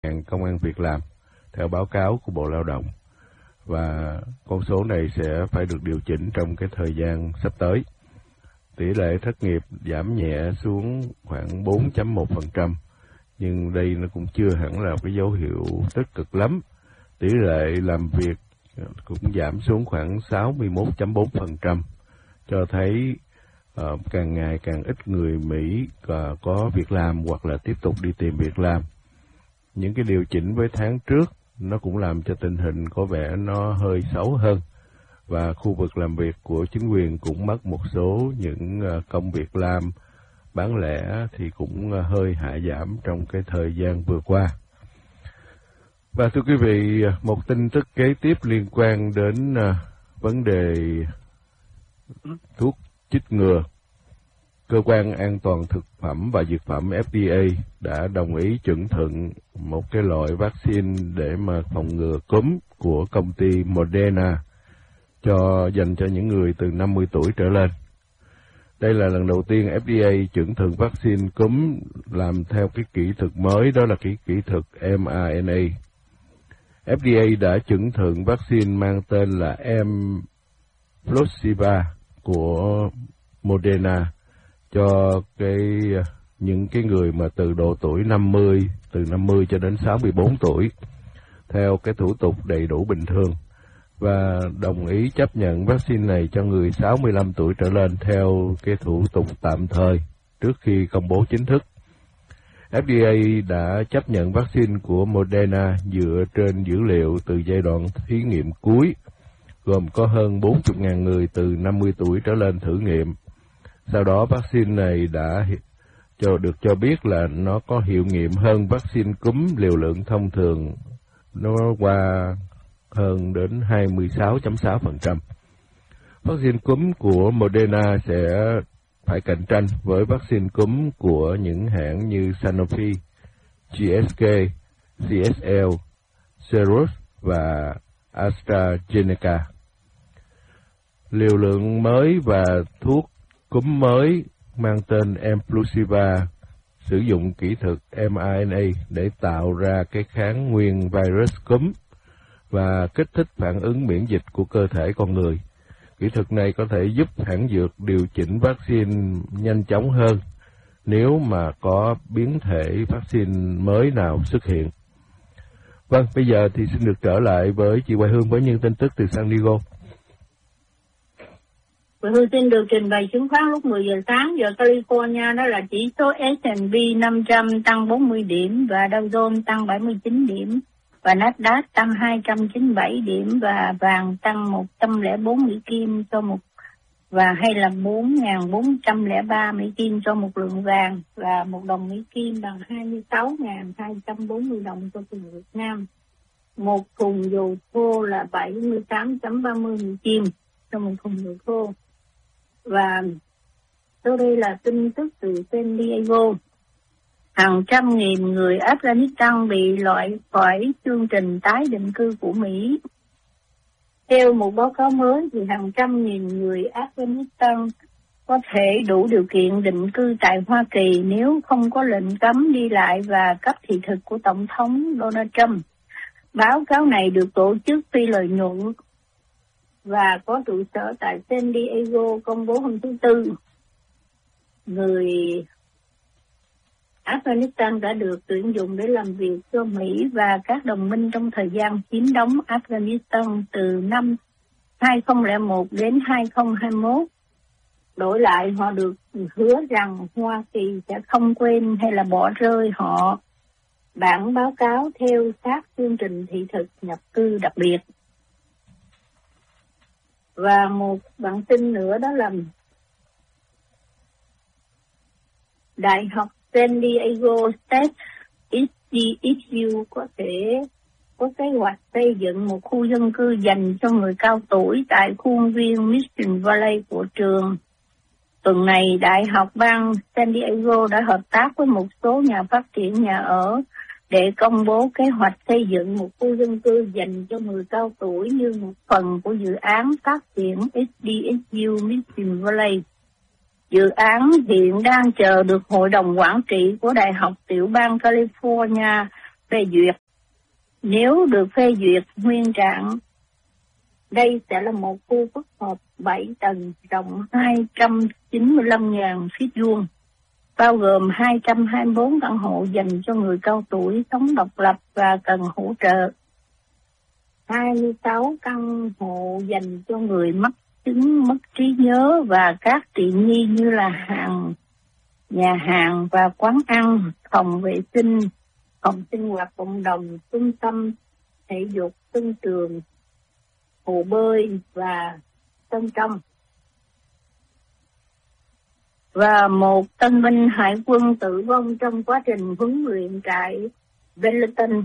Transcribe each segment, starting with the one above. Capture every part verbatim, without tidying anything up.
nghìn công ăn việc làm theo báo cáo của Bộ Lao động, và con số này sẽ phải được điều chỉnh trong cái thời gian sắp tới. Tỷ lệ thất nghiệp giảm nhẹ xuống khoảng bốn phẩy một phần trăm, nhưng đây nó cũng chưa hẳn là cái dấu hiệu tích cực lắm. Tỷ lệ làm việc cũng giảm xuống khoảng sáu mươi mốt phẩy bốn phần trăm, cho thấy uh, càng ngày càng ít người Mỹ uh, có việc làm hoặc là tiếp tục đi tìm việc làm. Những cái điều chỉnh với tháng trước nó cũng làm cho tình hình có vẻ nó hơi xấu hơn, và khu vực làm việc của chính quyền cũng mất một số những uh, công việc làm bán lẻ thì cũng uh, hơi hạ giảm trong cái thời gian vừa qua. Và thưa quý vị, một tin tức kế tiếp liên quan đến uh, vấn đề thuốc chích ngừa. Cơ quan An toàn Thực phẩm và Dược phẩm F D A đã đồng ý chuẩn thuận một cái loại vaccine để mà phòng ngừa cúm của công ty Moderna cho dành cho những người từ năm mươi tuổi trở lên. Đây là lần đầu tiên F D A chuẩn thuận vaccine cúm làm theo cái kỹ thuật mới, đó là cái kỹ thuật em R N A. F D A đã chuẩn thuận vaccine mang tên là Mpoxiva của Moderna cho cái những cái người mà từ độ tuổi năm mươi, từ năm mươi cho đến sáu mươi bốn tuổi, theo cái thủ tục đầy đủ bình thường, và đồng ý chấp nhận vaccine này cho người sáu mươi lăm tuổi trở lên theo cái thủ tục tạm thời trước khi công bố chính thức. F D A đã chấp nhận vaccine của Moderna dựa trên dữ liệu từ giai đoạn thí nghiệm cuối, gồm có hơn bốn mươi nghìn người từ năm mươi tuổi trở lên thử nghiệm. Sau đó vaccine này đã cho được cho biết là nó có hiệu nghiệm hơn vaccine cúm liều lượng thông thường, nó qua hơn đến hai mươi sáu phẩy sáu phần trăm. Vaccine cúm của Moderna sẽ phải cạnh tranh với vaccine cúm của những hãng như Sanofi, G S K, C S L, Seros và AstraZeneca. Liều lượng mới và thuốc cúm mới mang tên Mpoxiva sử dụng kỹ thuật em R N A để tạo ra cái kháng nguyên virus cúm và kích thích phản ứng miễn dịch của cơ thể con người. Kỹ thuật này có thể giúp hãng dược điều chỉnh vaccine nhanh chóng hơn nếu mà có biến thể vaccine mới nào xuất hiện. Vâng, bây giờ thì xin được trở lại với chị Hoài Hương với những tin tức từ San Diego. Hoài Hương xin được trình bày chứng khoán lúc mười giờ sáng giờ California, đó là chỉ số S and P năm trăm tăng bốn mươi điểm và Dow Jones tăng bảy mươi chín điểm và Nasdaq tăng hai trăm chín mươi bảy điểm và vàng tăng một trăm lẻ bốn Mỹ Kim cho một và hay là bốn nghìn bốn trăm lẻ ba Mỹ Kim cho một lượng vàng, và một đồng Mỹ Kim bằng hai mươi sáu nghìn hai trăm bốn mươi đồng cho tiền Việt Nam. Một thùng dầu thô là bảy mươi tám phẩy ba mươi Mỹ Kim cho một thùng dầu thô. Và sau đây là tin tức từ San Diego. Hàng trăm nghìn người Afghanistan bị loại khỏi chương trình tái định cư của Mỹ. Theo một báo cáo mới thì hàng trăm nghìn người Afghanistan có thể đủ điều kiện định cư tại Hoa Kỳ nếu không có lệnh cấm đi lại và cấp thị thực của Tổng thống Donald Trump. Báo cáo này được tổ chức phi lợi nhuận và có trụ sở tại San Diego công bố hôm thứ Tư. Người Afghanistan đã được tuyển dụng để làm việc cho Mỹ và các đồng minh trong thời gian chiếm đóng Afghanistan từ năm hai không không một đến hai không hai mốt. Đổi lại, họ được hứa rằng Hoa Kỳ sẽ không quên hay là bỏ rơi họ. Bản báo cáo theo sát chương trình thị thực nhập cư đặc biệt. Và một bản tin nữa đó là Đại học San Diego State S D S U có thể có kế hoạch xây dựng một khu dân cư dành cho người cao tuổi tại khuôn viên Mission Valley của trường. Tuần này, Đại học bang San Diego đã hợp tác với một số nhà phát triển nhà ở để công bố kế hoạch xây dựng một khu dân cư dành cho người cao tuổi như một phần của dự án phát triển S D S U Mission Valley. Dự án hiện đang chờ được Hội đồng Quản trị của Đại học Tiểu bang California phê duyệt. Nếu được phê duyệt nguyên trạng, đây sẽ là một khu phức hợp bảy tầng rộng hai trăm chín mươi lăm nghìn feet vuông, bao gồm hai trăm hai mươi bốn căn hộ dành cho người cao tuổi sống độc lập và cần hỗ trợ, hai mươi sáu căn hộ dành cho người mắc chứng mất trí nhớ và các tiện nghi như là hàng, nhà hàng và quán ăn, phòng vệ sinh, phòng sinh hoạt cộng đồng, trung tâm thể dục, sân trường, hồ bơi và sân trong. Và một tân binh hải quân tử vong trong quá trình huấn luyện tại Wellington.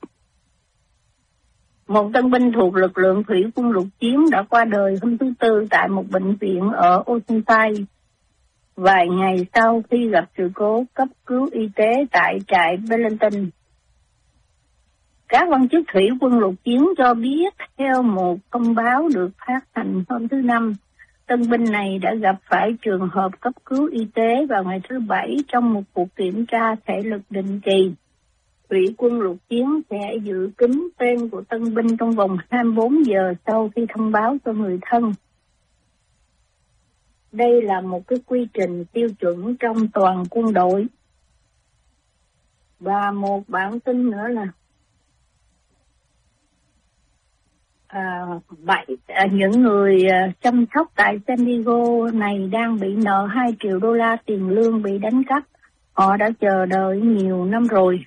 Một tân binh thuộc lực lượng thủy quân lục chiến đã qua đời hôm thứ Tư tại một bệnh viện ở Oceanside, vài ngày sau khi gặp sự cố cấp cứu y tế tại trại Wellington. Các quan chức thủy quân lục chiến cho biết theo một thông báo được phát hành hôm thứ Năm, tân binh này đã gặp phải trường hợp cấp cứu y tế vào ngày thứ Bảy trong một cuộc kiểm tra thể lực định kỳ. Thủy quân lục chiến sẽ giữ kín tên của tân binh trong vòng hai mươi bốn giờ sau khi thông báo cho người thân. Đây là một cái quy trình tiêu chuẩn trong toàn quân đội. Và một bản tin nữa là à, bảy, à, những người à, chăm sóc tại San Diego này đang bị nợ hai triệu đô la tiền lương bị đánh cắp. Họ đã chờ đợi nhiều năm rồi.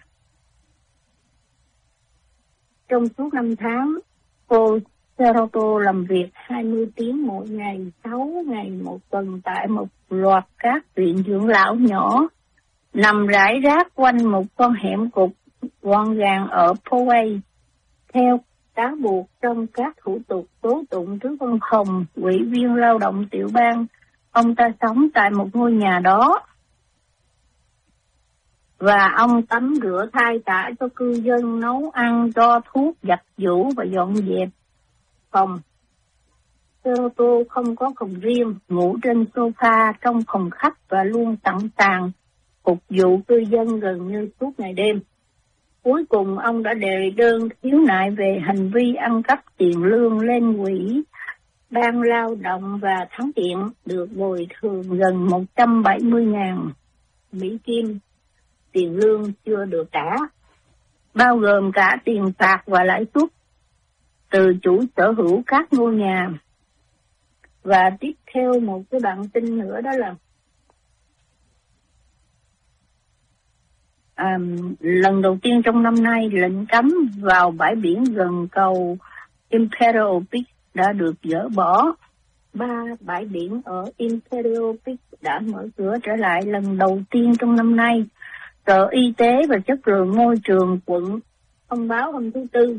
Trong suốt năm tháng, cô Seroto làm việc hai mươi tiếng mỗi ngày, sáu ngày một tuần tại một loạt các viện dưỡng lão nhỏ, nằm rải rác quanh một con hẻm cục gọn gàng ở Poway. Theo cáo buộc trong các thủ tục tố tụng trước văn phòng ủy viên lao động tiểu bang, ông ta sống tại một ngôi nhà đó, và ông tắm rửa thay tả cho cư dân, nấu ăn, cho thuốc, giặt giũ và dọn dẹp phòng. Seroto không có phòng riêng, ngủ trên sofa trong phòng khách và luôn sẵn sàng phục vụ cư dân gần như suốt ngày đêm. Cuối cùng ông đã đề đơn khiếu nại về hành vi ăn cắp tiền lương lên quỹ ban lao động và thắng kiện, được bồi thường gần một trăm bảy mươi nghìn Mỹ Kim tiền lương chưa được trả, bao gồm cả tiền phạt và lãi suất từ chủ sở hữu các ngôi nhà. Và tiếp theo một cái bản tin nữa, đó là à, lần đầu tiên trong năm nay, lệnh cấm vào bãi biển gần cầu Imperial Beach đã được dỡ bỏ. Ba bãi biển ở Imperial Beach đã mở cửa trở lại lần đầu tiên trong năm nay. Sở Y tế và Chất lượng Môi trường quận thông báo hôm thứ Tư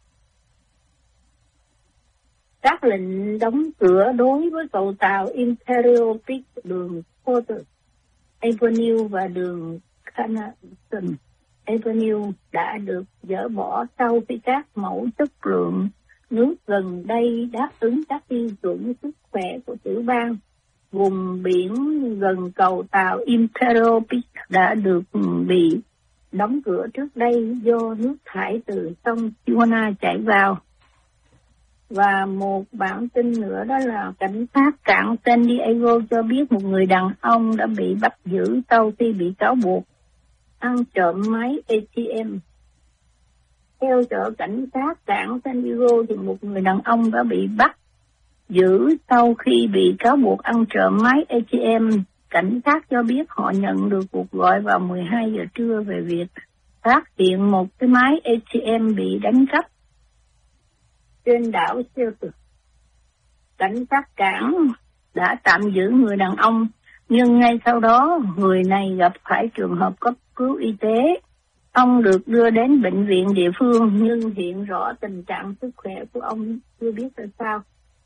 các lệnh đóng cửa đối với cầu tàu Imperial Beach, đường Porter Avenue và đường Canton Avenue đã được dỡ bỏ sau khi các mẫu chất lượng nước gần đây đáp ứng các tiêu chuẩn sức khỏe của tiểu bang. Vùng biển gần cầu tàu Imperial Beach đã được bị đóng cửa trước đây do nước thải từ sông Tijuana chảy vào. Và một bản tin nữa, đó là cảnh sát cảng San Diego cho biết một người đàn ông đã bị bắt giữ sau khi bị cáo buộc ăn trộm máy A T M. Theo sở cảnh sát cảng San Diego thì một người đàn ông đã bị bắt giữ sau khi bị cáo buộc ăn trộm máy A T M. Cảnh sát cho biết họ nhận được cuộc gọi vào mười hai giờ trưa về việc phát hiện một cái máy A T M bị đánh cắp trên đảo Celtic. Cảnh sát cảng đã tạm giữ người đàn ông, nhưng ngay sau đó người này gặp phải trường hợp cấp cứu y tế. Ông được đưa đến bệnh viện địa phương, nhưng hiện rõ tình trạng sức khỏe của ông chưa biết ra sao.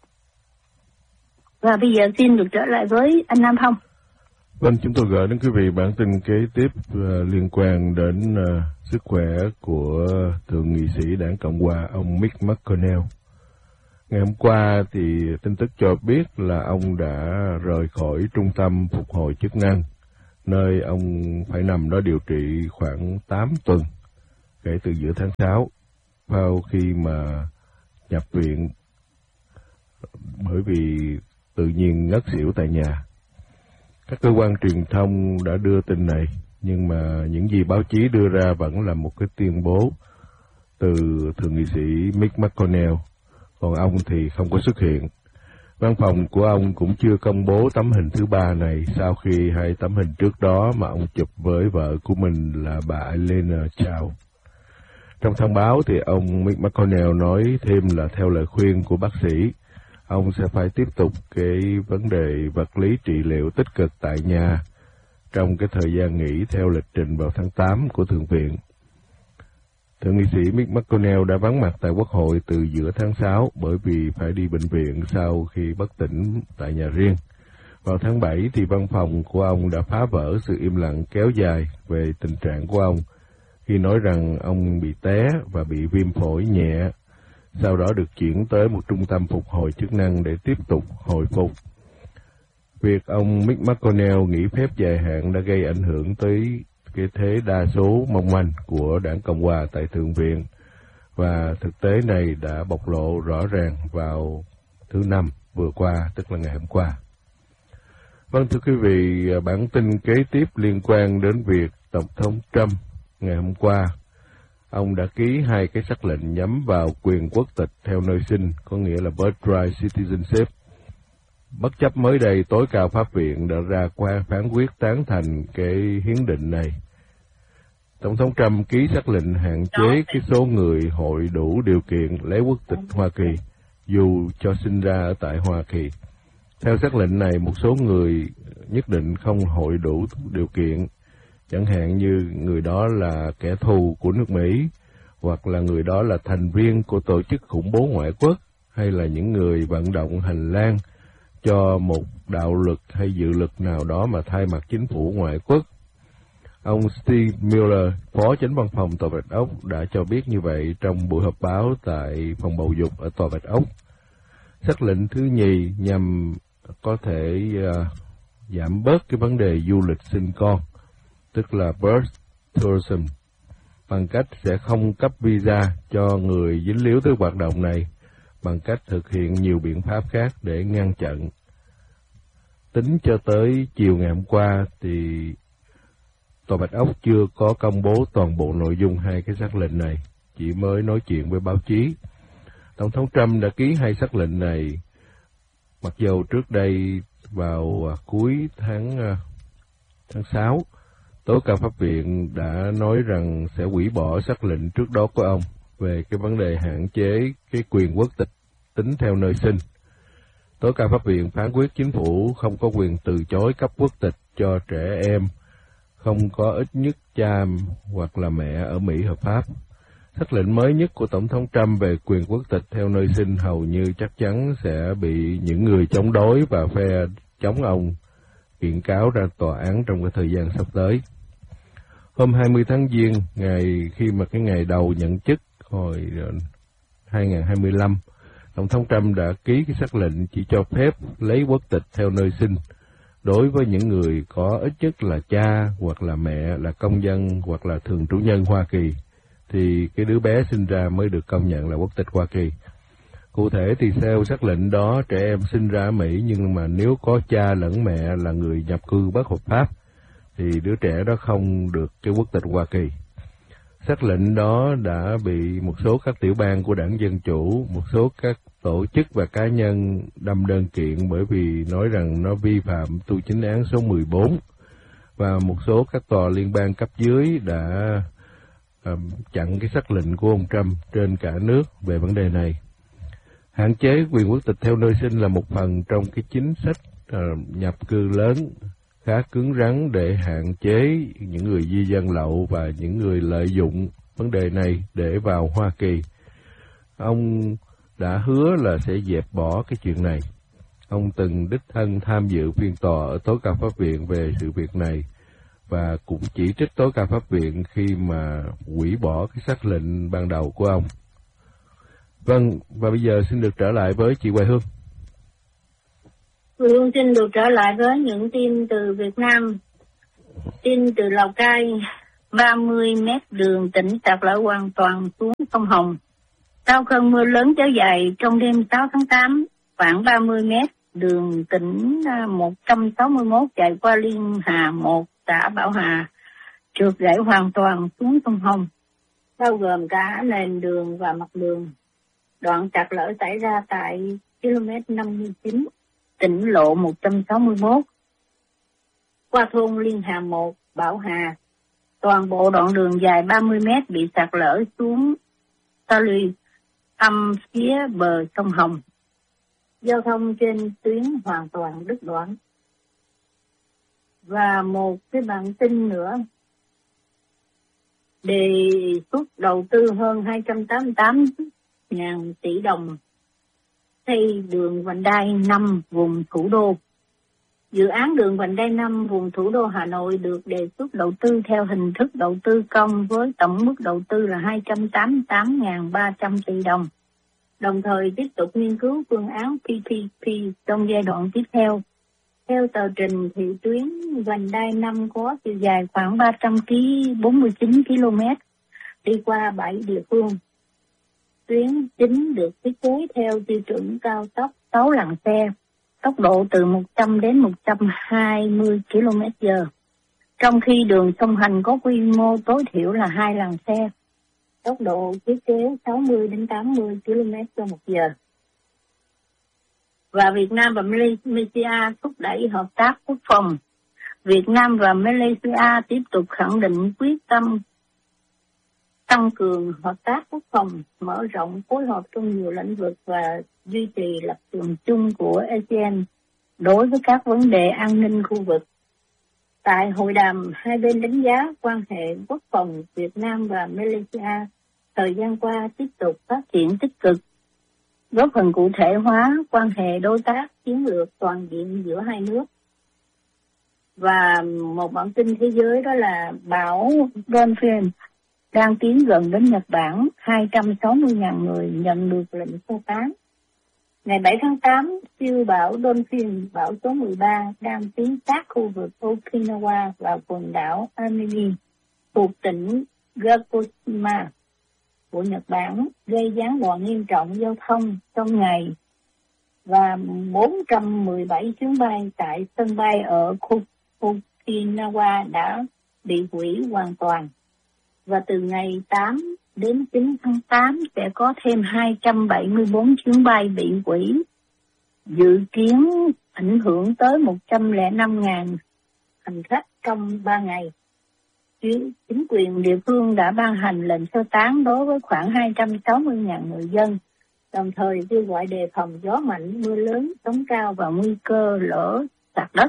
Và bây giờ xin được trở lại với anh Nam Phong. Vâng, chúng tôi gửi đến quý vị bản tin kế tiếp uh, liên quan đến uh, sức khỏe của thượng nghị sĩ đảng Cộng hòa ông Mitch McConnell. Ngày hôm qua thì tin tức cho biết là ông đã rời khỏi trung tâm phục hồi chức năng, nơi ông phải nằm đó điều trị khoảng tám tuần kể từ giữa tháng sáu, sau khi mà nhập viện bởi vì tự nhiên ngất xỉu tại nhà. Các cơ quan truyền thông đã đưa tin này, nhưng mà những gì báo chí đưa ra vẫn là một cái tuyên bố từ thượng nghị sĩ Mitch McConnell, còn ông thì không có xuất hiện. Văn phòng của ông cũng chưa công bố tấm hình thứ ba này sau khi hai tấm hình trước đó mà ông chụp với vợ của mình là bà Elena Chao. Trong thông báo thì ông Mitch McConnell nói thêm là theo lời khuyên của bác sĩ, ông sẽ phải tiếp tục cái vấn đề vật lý trị liệu tích cực tại nhà trong cái thời gian nghỉ theo lịch trình vào tháng tám của Thượng viện. Thượng nghị sĩ Mitch McConnell đã vắng mặt tại Quốc hội từ giữa tháng sáu bởi vì phải đi bệnh viện sau khi bất tỉnh tại nhà riêng. Vào tháng bảy thì văn phòng của ông đã phá vỡ sự im lặng kéo dài về tình trạng của ông khi nói rằng ông bị té và bị viêm phổi nhẹ, sau đó được chuyển tới một trung tâm phục hồi chức năng để tiếp tục hồi phục. Việc ông Mitch McConnell nghỉ phép dài hạn đã gây ảnh hưởng tới cái thế đa số mong manh của đảng Cộng hòa tại Thượng viện, và thực tế này đã bộc lộ rõ ràng vào thứ Năm vừa qua, tức là ngày hôm qua. Vâng, thưa quý vị, bản tin kế tiếp liên quan đến việc Tổng thống Trump ngày hôm qua, ông đã ký hai cái sắc lệnh nhắm vào quyền quốc tịch theo nơi sinh, có nghĩa là birthright citizenship. Bất chấp mới đây tối cao pháp viện đã ra qua phán quyết tán thành cái hiến định này. Tổng thống Trump ký sắc lệnh hạn chế cái số người hội đủ điều kiện lấy quốc tịch Hoa Kỳ, dù cho sinh ra ở tại Hoa Kỳ. Theo sắc lệnh này, một số người nhất định không hội đủ điều kiện, chẳng hạn như người đó là kẻ thù của nước Mỹ, hoặc là người đó là thành viên của tổ chức khủng bố ngoại quốc, hay là những người vận động hành lang cho một đạo lực hay dự lực nào đó mà thay mặt chính phủ ngoại quốc. Ông Steve Miller, Phó Chánh Văn phòng Tòa Bạch Ốc, đã cho biết như vậy trong buổi họp báo tại phòng bầu dục ở Tòa Bạch Ốc. Sắc lệnh thứ nhì nhằm có thể uh, giảm bớt cái vấn đề du lịch sinh con, tức là birth tourism, bằng cách sẽ không cấp visa cho người dính líu tới hoạt động này, bằng cách thực hiện nhiều biện pháp khác để ngăn chặn. Tính cho tới chiều ngày hôm qua thì Tòa Bạch Ốc chưa có công bố toàn bộ nội dung hai cái sắc lệnh này, chỉ mới nói chuyện với báo chí. Tổng thống Trump đã ký hai sắc lệnh này, mặc dù trước đây vào cuối tháng tháng sáu, tối cao pháp viện đã nói rằng sẽ hủy bỏ sắc lệnh trước đó của ông về cái vấn đề hạn chế cái quyền quốc tịch tính theo nơi sinh. Tối cao pháp viện phán quyết chính phủ không có quyền từ chối cấp quốc tịch cho trẻ em không có ít nhất cha hoặc là mẹ ở Mỹ hợp pháp. Sắc lệnh mới nhất của Tổng thống Trump về quyền quốc tịch theo nơi sinh hầu như chắc chắn sẽ bị những người chống đối và phe chống ông kiện cáo ra tòa án trong cái thời gian sắp tới. Hôm hai mươi tháng Giêng, ngày khi mà cái ngày đầu nhận chức hồi hai nghìn không trăm hai mươi lăm, Tổng thống Trump đã ký cái sắc lệnh chỉ cho phép lấy quốc tịch theo nơi sinh đối với những người có ít nhất là cha hoặc là mẹ là công dân hoặc là thường trú nhân Hoa Kỳ, thì cái đứa bé sinh ra mới được công nhận là quốc tịch Hoa Kỳ. Cụ thể thì theo sắc lệnh đó, trẻ em sinh ra ở Mỹ nhưng mà nếu có cha lẫn mẹ là người nhập cư bất hợp pháp thì đứa trẻ đó không được cái quốc tịch Hoa Kỳ. Sắc lệnh đó đã bị một số các tiểu bang của đảng Dân Chủ, một số các tổ chức và cá nhân đâm đơn kiện bởi vì nói rằng nó vi phạm tu chính án số mười bốn, và một số các tòa liên bang cấp dưới đã um, chặn cái sắc lệnh của ông Trump trên cả nước về vấn đề này. Hạn chế quyền quốc tịch theo nơi sinh là một phần trong cái chính sách uh, nhập cư lớn khá cứng rắn để hạn chế những người di dân lậu và những người lợi dụng vấn đề này để vào Hoa Kỳ. Ông đã hứa là sẽ dẹp bỏ cái chuyện này. Ông từng đích thân tham dự phiên tòa ở tối cao pháp viện về sự việc này và cũng chỉ trích tối cao pháp viện khi mà hủy bỏ cái sắc lệnh ban đầu của ông. Vâng, và bây giờ xin được trở lại với chị Hoài Hương. Hoài Hương xin được trở lại với những tin từ Việt Nam. Tin từ Lào Cai, ba mươi mét đường tỉnh sạt lở hoàn toàn xuống sông Hồng. Sau cơn mưa lớn kéo dài trong đêm sáu tháng tám, khoảng ba mươi mét đường tỉnh một trăm sáu mươi mốt chạy qua Liên Hà một, xã Bảo Hà, trượt gãy hoàn toàn xuống sông Hồng, bao gồm cả nền đường và mặt đường. Đoạn sạt lở xảy ra tại km năm mươi chín, tỉnh lộ một trăm sáu mươi mốt, qua thôn Liên Hà một, Bảo Hà. Toàn bộ đoạn đường dài ba mươi mét bị sạt lở xuống ta luy âm phía bờ sông Hồng. Giao thông trên tuyến hoàn toàn đứt đoạn. Và một cái bản tin nữa, đề xuất đầu tư hơn hai trăm tám mươi tám nghìn tỷ đồng xây đường vành đai năm vùng thủ đô. Dự án đường vành đai năm vùng thủ đô Hà Nội được đề xuất đầu tư theo hình thức đầu tư công với tổng mức đầu tư là hai trăm tám mươi tám nghìn ba trăm tỷ đồng. Đồng thời tiếp tục nghiên cứu phương án pê pê pê trong giai đoạn tiếp theo. Theo tờ trình thì tuyến vành đai năm có chiều dài khoảng ba trăm bốn mươi chín ki lô mét, đi qua bảy địa phương. Tuyến chính được thiết kế theo tiêu chuẩn cao tốc sáu làn xe, tốc độ từ một trăm đến một trăm hai mươi ki lô mét giờ, trong khi đường song hành có quy mô tối thiểu là hai làn xe, tốc độ thiết kế sáu mươi đến tám mươi ki lô mét trên một giờ. Và Việt Nam và Malaysia thúc đẩy hợp tác quốc phòng. Việt Nam và Malaysia tiếp tục khẳng định quyết tâm tăng cường hợp tác quốc phòng, mở rộng phối hợp trong nhiều lĩnh vực và duy trì lập trường chung của a sê an đối với các vấn đề an ninh khu vực. Tại hội đàm, hai bên đánh giá quan hệ quốc phòng Việt Nam và Malaysia thời gian qua tiếp tục phát triển tích cực, góp phần cụ thể hóa quan hệ đối tác chiến lược toàn diện giữa hai nước. Và một bản tin thế giới đó là bão Dolphin đang tiến gần đến Nhật Bản, hai trăm sáu mươi nghìn người nhận được lệnh sơ tán. Ngày bảy tháng tám, siêu bão Dolphin, bão số mười ba, đang tiến sát khu vực Okinawa và quần đảo Amami thuộc tỉnh Gakushima của Nhật Bản, gây gián đoạn nghiêm trọng giao thông trong ngày, và bốn trăm mười bảy chuyến bay tại sân bay ở Okinawa đã bị hủy hoàn toàn. Và từ ngày tám đến chín tháng tám sẽ có thêm hai trăm bảy mươi tư chuyến bay bị hủy, dự kiến ảnh hưởng tới một trăm lẻ năm nghìn hành khách trong ba ngày. Chính quyền địa phương đã ban hành lệnh sơ tán đối với khoảng hai trăm sáu mươi nghìn người dân, đồng thời kêu gọi đề phòng gió mạnh, mưa lớn, sóng cao và nguy cơ lở sạt đất.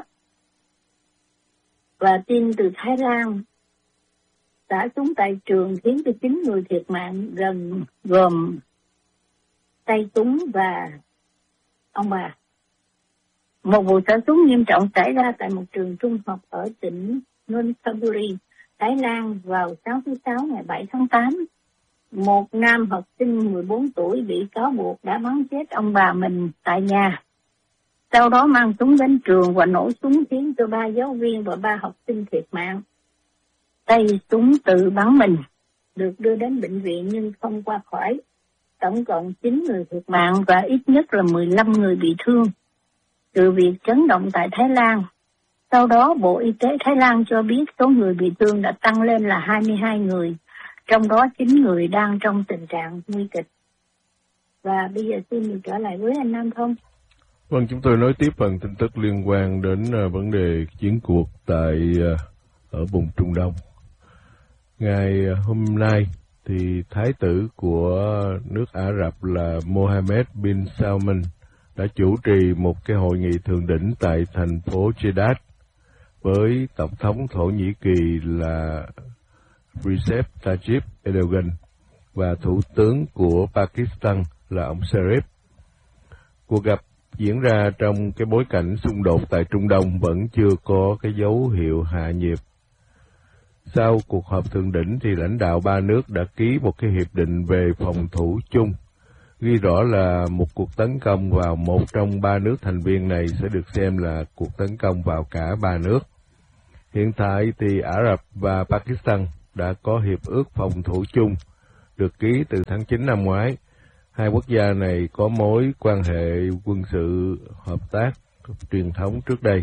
Và tin từ Thái Lan, xả súng tại trường khiến cho chín người thiệt mạng, gần gồm tay súng và ông bà. Một vụ xả súng nghiêm trọng xảy ra tại một trường trung học ở tỉnh Nonthaburi, Thái Lan vào sáng thứ Sáu ngày bảy tháng tám. Một nam học sinh mười bốn tuổi bị cáo buộc đã bắn chết ông bà mình tại nhà, sau đó mang súng đến trường và nổ súng khiến cho ba giáo viên và ba học sinh thiệt mạng. Tay súng tự bắn mình, được đưa đến bệnh viện nhưng không qua khỏi. Tổng cộng chín người thiệt mạng và ít nhất là mười lăm người bị thương. Sự việc chấn động tại Thái Lan. Sau đó, Bộ Y tế Thái Lan cho biết số người bị thương đã tăng lên là hai mươi hai người, trong đó chín người đang trong tình trạng nguy kịch. Và bây giờ xin được trở lại với anh Nam Thông. Vâng, chúng tôi nói tiếp phần tin tức liên quan đến uh, vấn đề chiến cuộc tại uh, ở vùng Trung Đông. Ngày uh, hôm nay thì thái tử của nước Ả Rập là Mohammed bin Salman đã chủ trì một cái hội nghị thượng đỉnh tại thành phố Jeddah với Tổng thống Thổ Nhĩ Kỳ là Recep Tayyip Erdogan và Thủ tướng của Pakistan là ông Sharif. Cuộc gặp diễn ra trong cái bối cảnh xung đột tại Trung Đông vẫn chưa có cái dấu hiệu hạ nhiệt. Sau cuộc họp thượng đỉnh thì lãnh đạo ba nước đã ký một cái hiệp định về phòng thủ chung, ghi rõ là một cuộc tấn công vào một trong ba nước thành viên này sẽ được xem là cuộc tấn công vào cả ba nước. Hiện tại thì Ả Rập và Pakistan đã có hiệp ước phòng thủ chung được ký từ tháng chín năm ngoái. Hai quốc gia này có mối quan hệ quân sự hợp tác truyền thống trước đây.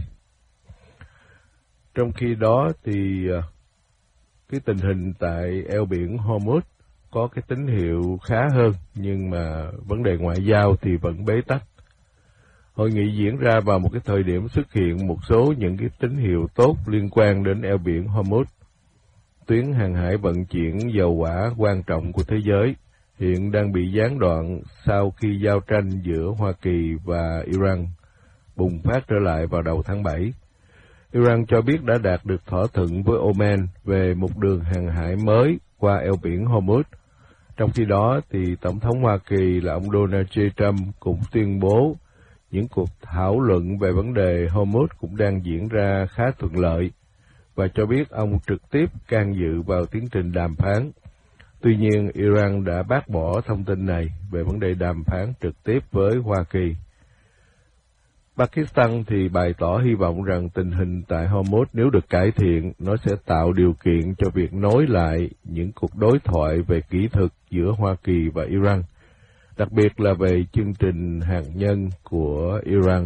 Trong khi đó thì cái tình hình tại eo biển Hormuz có cái tín hiệu khá hơn, nhưng mà vấn đề ngoại giao thì vẫn bế tắc. Hội nghị diễn ra vào một cái thời điểm xuất hiện một số những cái tín hiệu tốt liên quan đến eo biển Hormuz. Tuyến hàng hải vận chuyển dầu hỏa quan trọng của thế giới hiện đang bị gián đoạn sau khi giao tranh giữa Hoa Kỳ và Iran bùng phát trở lại vào đầu tháng bảy. Iran cho biết đã đạt được thỏa thuận với Oman về một đường hàng hải mới qua eo biển Hormuz. Trong khi đó, thì Tổng thống Hoa Kỳ là ông Donald J. Trump cũng tuyên bố những cuộc thảo luận về vấn đề Hormuz cũng đang diễn ra khá thuận lợi và cho biết ông trực tiếp can dự vào tiến trình đàm phán. Tuy nhiên, Iran đã bác bỏ thông tin này về vấn đề đàm phán trực tiếp với Hoa Kỳ. Pakistan thì bày tỏ hy vọng rằng tình hình tại Hormuz nếu được cải thiện, nó sẽ tạo điều kiện cho việc nối lại những cuộc đối thoại về kỹ thuật giữa Hoa Kỳ và Iran, đặc biệt là về chương trình hạt nhân của Iran.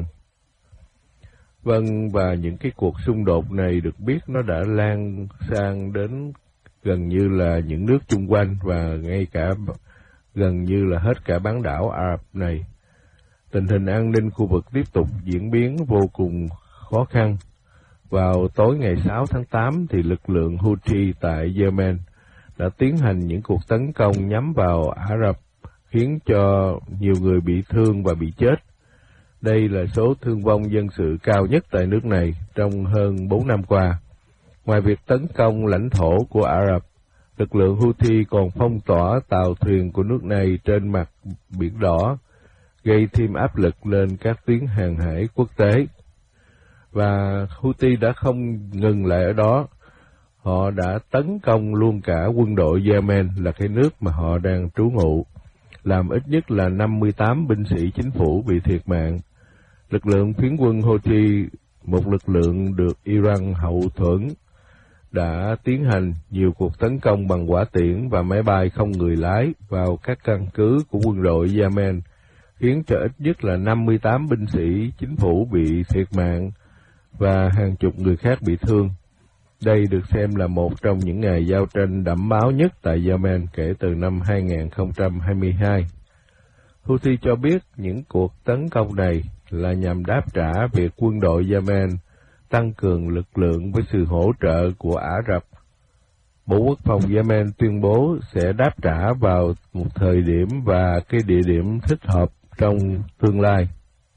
Vâng, và những cái cuộc xung đột này được biết nó đã lan sang đến gần như là những nước chung quanh và ngay cả gần như là hết cả bán đảo Ả Rập này. Tình hình an ninh khu vực tiếp tục diễn biến vô cùng khó khăn. Vào tối ngày sáu tháng tám thì lực lượng Houthi tại Yemen đã tiến hành những cuộc tấn công nhắm vào Ả Rập, khiến cho nhiều người bị thương và bị chết. Đây là số thương vong dân sự cao nhất tại nước này trong hơn bốn năm qua. Ngoài việc tấn công lãnh thổ của Ả Rập, lực lượng Houthi còn phong tỏa tàu thuyền của nước này trên mặt Biển Đỏ, gây thêm áp lực lên các tuyến hàng hải quốc tế. Và Houthi đã không ngừng lại ở đó. Họ đã tấn công luôn cả quân đội Yemen là cái nước mà họ đang trú ngụ, làm ít nhất là năm mươi tám binh sĩ chính phủ bị thiệt mạng. Lực lượng phiến quân Houthi, một lực lượng được Iran hậu thuẫn, đã tiến hành nhiều cuộc tấn công bằng hỏa tiễn và máy bay không người lái vào các căn cứ của quân đội Yemen, khiến cho ít nhất là năm mươi tám binh sĩ chính phủ bị thiệt mạng và hàng chục người khác bị thương. Đây được xem là một trong những ngày giao tranh đẫm máu nhất tại Yemen kể từ năm hai nghìn không trăm hai mươi hai. Houthi cho biết những cuộc tấn công này là nhằm đáp trả việc quân đội Yemen tăng cường lực lượng với sự hỗ trợ của Ả Rập. Bộ Quốc phòng Yemen tuyên bố sẽ đáp trả vào một thời điểm và cái địa điểm thích hợp trong tương lai.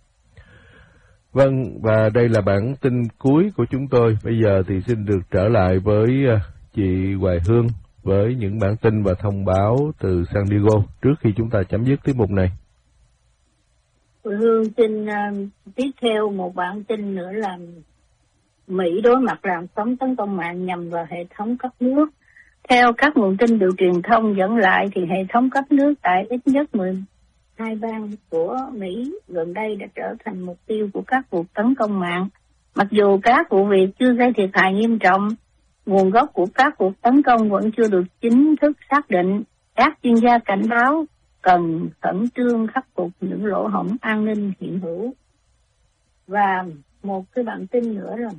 Vâng, và đây là bản tin cuối của chúng tôi. Bây giờ thì xin được trở lại với chị Hoài Hương với những bản tin và thông báo từ San Diego trước khi chúng ta chấm dứt tiết mục này. Hoài Hương xin uh, tiếp theo một bản tin nữa là Mỹ đối mặt làn sóng tấn công mạng nhằm vào hệ thống cấp nước. Theo các nguồn tin được truyền thông dẫn lại thì hệ thống cấp nước tại ít nhất mười hai bang của Mỹ gần đây đã trở thành mục tiêu của các cuộc tấn công mạng. Mặc dù các vụ việc chưa gây thiệt hại nghiêm trọng, nguồn gốc của các cuộc tấn công vẫn chưa được chính thức xác định. Các chuyên gia cảnh báo cần khẩn trương khắc phục những lỗ hổng an ninh hiện hữu. Và một cái bản tin nữa là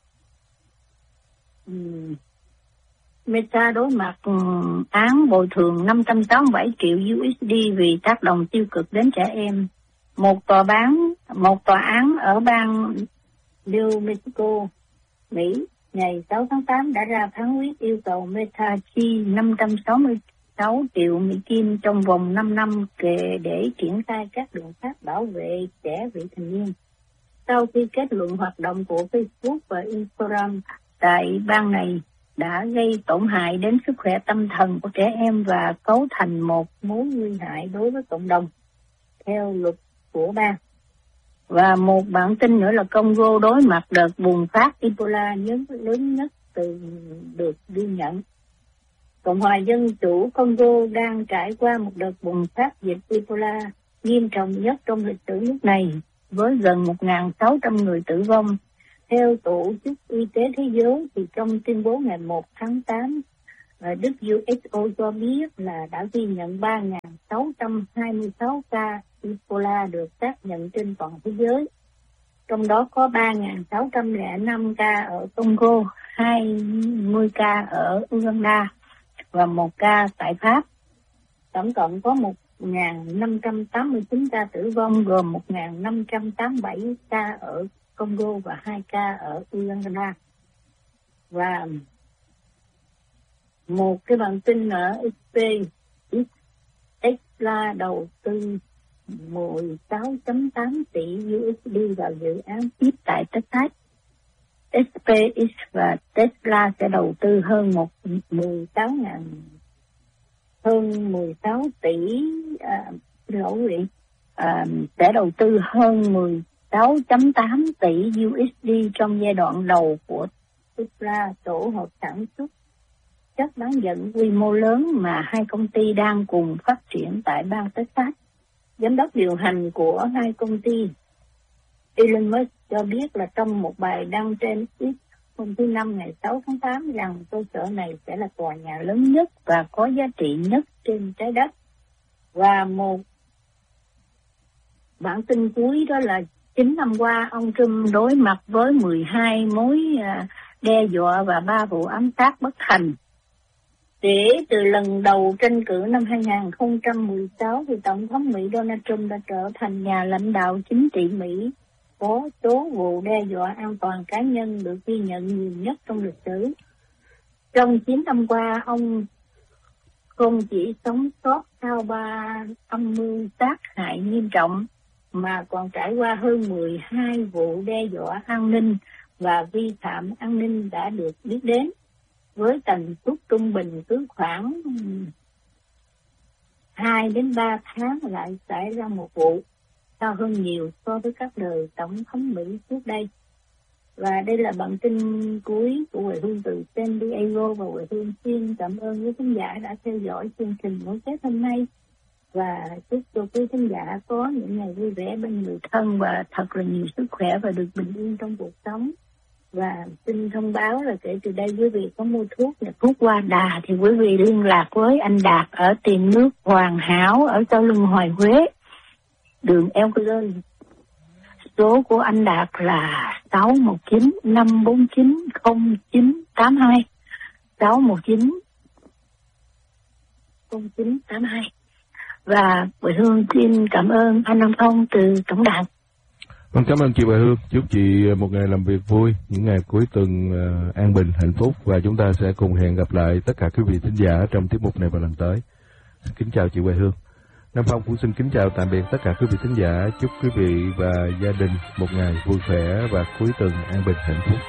um, Meta đối mặt um, án bồi thường năm trăm sáu mươi bảy triệu u ét đê vì tác động tiêu cực đến trẻ em. Một tòa bán, một tòa án ở bang New Mexico, Mỹ ngày sáu tháng tám đã ra phán quyết yêu cầu Meta chi năm trăm sáu mươi sáu triệu Mỹ Kim trong vòng năm năm kể để triển khai các biện pháp bảo vệ trẻ vị thành niên. Sau khi kết luận hoạt động của Facebook và Instagram tại bang này đã gây tổn hại đến sức khỏe tâm thần của trẻ em và cấu thành một mối nguy hại đối với cộng đồng, theo luật của bang. Và một bản tin nữa là Congo đối mặt đợt bùng phát Ebola lớn nhất từ được ghi nhận. Cộng hòa Dân chủ Congo đang trải qua một đợt bùng phát dịch Ebola nghiêm trọng nhất trong lịch sử nước này, với gần một nghìn sáu trăm người tử vong. Theo Tổ chức Y tế Thế giới, thì trong tuyên bố ngày một tháng tám, Và Đức vê kép hát o cho biết là đã ghi nhận ba nghìn sáu trăm hai mươi sáu ca Ebola được xác nhận trên toàn thế giới. Trong đó có ba nghìn sáu trăm lẻ năm ca ở Congo, hai mươi ca ở Uganda và một ca tại Pháp. Tổng cộng có một nghìn năm trăm tám mươi chín ca tử vong, gồm một nghìn năm trăm tám mươi bảy ca ở Congo và hai ca ở Uganda. Và một cái bản tin ở ét pê Tesla đầu tư mười sáu phẩy tám tỷ u ét đê vào dự án chip tại Texas. ét pê ích và Tesla sẽ đầu tư hơn một mười sáu ngàn hơn mười sáu tỷ à, lỗi à, sẽ đầu tư hơn mười sáu phẩy tám tỷ u ét đê trong giai đoạn đầu của Tesla, tổ hợp sản xuất chất bán dẫn quy mô lớn mà hai công ty đang cùng phát triển tại bang Texas. Giám đốc điều hành của hai công ty Elon Musk cho biết là trong một bài đăng trên X hôm thứ Năm ngày sáu tháng tám rằng cơ sở này sẽ là tòa nhà lớn nhất và có giá trị nhất trên trái đất. Và một bản tin cuối đó là chín năm qua ông Trump đối mặt với mười hai mối đe dọa và ba vụ ám sát bất thành. Để từ lần đầu tranh cử năm hai nghìn không trăm mười sáu thì Tổng thống Mỹ Donald Trump đã trở thành nhà lãnh đạo chính trị Mỹ có số vụ đe dọa an toàn cá nhân được ghi nhận nhiều nhất trong lịch sử. Trong chín năm qua, ông không chỉ sống sót sau ba âm mưu sát hại nghiêm trọng, mà còn trải qua hơn mười hai vụ đe dọa an ninh và vi phạm an ninh đã được biết đến, với tần suất trung bình cứ khoảng hai đến ba tháng lại xảy ra một vụ, cao hơn nhiều so với các đời tổng thống Mỹ trước đây. Và đây là bản tin cuối của Huệ Hương từ San Diego, và Huệ Hương xin cảm ơn quý khán giả đã theo dõi chương trình Mỗi Tết hôm nay, và chúc cho quý khán giả có những ngày vui vẻ bên người thân và thật là nhiều sức khỏe và được bình yên trong cuộc sống. Và xin thông báo là kể từ đây quý vị có mua thuốc là thuốc Hoa Đà thì quý vị liên lạc với anh Đạt ở tiệm nước Hoàn Hảo ở sau lưng Hoài Huế, đường Eo Cơn. Số của anh Đạt là sáu một chín năm bốn chín không chín tám hai, sáu một chín không chín tám hai. Và Huệ Hương xin cảm ơn anh Nam Thông từ tổng đài. Vâng, cảm ơn chị Huệ Hương. Chúc chị một ngày làm việc vui, những ngày cuối tuần uh, an bình, hạnh phúc, và chúng ta sẽ cùng hẹn gặp lại tất cả quý vị thính giả trong tiết mục này vào lần tới. Kính chào chị Huệ Hương. Nam Phong cũng xin kính chào tạm biệt tất cả quý vị thính giả. Chúc quý vị và gia đình một ngày vui vẻ và cuối tuần an bình, hạnh phúc.